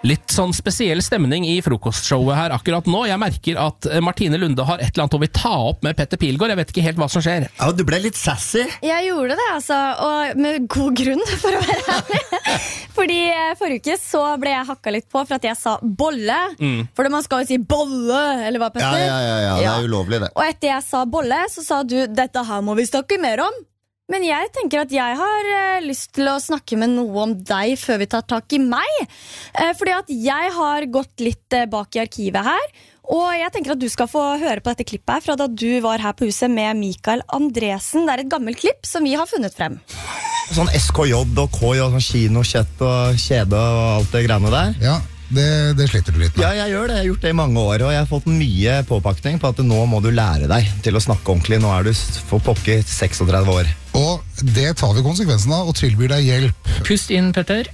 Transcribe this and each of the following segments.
Litt sånn spesiell stemning i frokostshowet her akkurat nå. Jeg merker at Martine Lunde har et eller annet å vil ta opp med Petter Pilgaard. Jeg vet ikke helt hva som skjer. Ja, du ble litt sassy. Jeg gjorde det, altså, og med god grunn, for å være ærlig. Fordi forrige uke så ble jeg hakket litt på for at jeg sa bolle. For man skal jo si bolle, eller hva, Petter? Ja, det er ulovlig det. Og etter jeg sa bolle, så sa du, dette her må vi snakke mer om. Men jeg tenker at jeg har lyst til å snakke med noe om deg før vi tar tak i meg. Fordi at jeg har gått litt bak i arkivet her, og jeg tenker at du skal få høre på dette klippet her fra da du var her på huset med Mikael Andresen. Det er et gammelt klipp som vi har funnet frem. Sånn SKJ og KJ, sånn kino, kjøtt og kjede og alt det greiene der. Ja, det sliter du litt med. Ja, jeg gjør det. Jeg har gjort det i mange år, og jeg har fått mye påpakning på at nå må du lære deg til å snakke ordentlig. Nå er du for pokker 36 år. Og det tar vi konsekvensen av og tilbyr deg hjelp. Pust inn, Petter.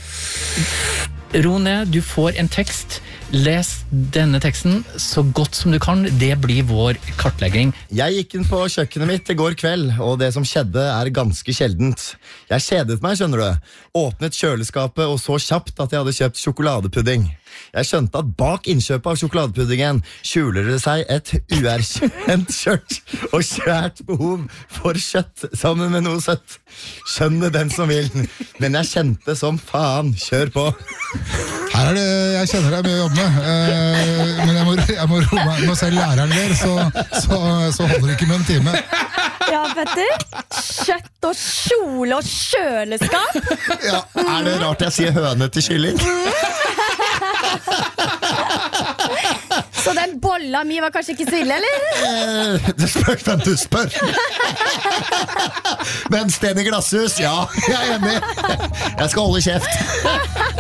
Ro ned, du får en tekst. Les denne teksten så godt som du kan. Det blir vår kartlegging. Jeg gikk inn på kjøkkenet mitt i går kveld, og det som skjedde er ganske sjeldent. Jeg kjedet meg, skjønner du. Åpnet kjøleskapet og så kjapt at jeg hadde kjøpt sjokoladepudding. Jeg skjønte at bak innkjøpet av sjokoladepuddingen skjuler det seg et uerkjent skjørt og kjært behov for kjøtt sammen med noe søtt. Skjønne den som vil, men jeg kjente som faen. Kjør på. Her er det, jeg kjenner det er mye å jobbe med, men jeg må roe meg. Når selv læreren ler, så holder det ikke med en time. Ja, Petter. Kjøtt og kjole og kjøleskap. Ja, er det rart jeg sier høne til kylling? Så den bolla mi var kanskje ikke så ille, eller? Det spørs hvem du spør. Men sten i glasshus, ja, jeg er enig. Jeg skal holde kjeft.